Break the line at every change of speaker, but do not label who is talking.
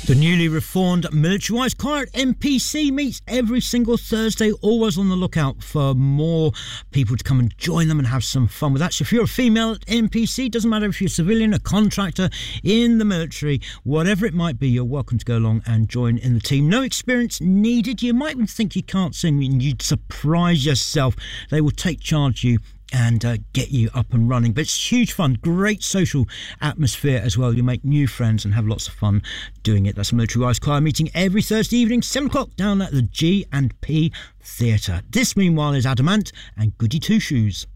The newly reformed Military Wise Choir at MPC meets every single Thursday, always on the lookout for more people to come and join them and have some fun with that. So if you're a female at MPC, doesn't matter if you're a civilian, a contractor, in the military, whatever it might be, you're welcome to go along and join in the team. No experience needed. You might even think you can't sing and you'd surprise yourself. They will take charge of you and get you up and running. But it's huge fun, great social atmosphere as well. You make new friends and have lots of fun doing it. That's a Military Wise Choir meeting every Thursday evening, 7 o'clock, down at the G&P Theatre. This, meanwhile, is Adamant and Goody Two Shoes.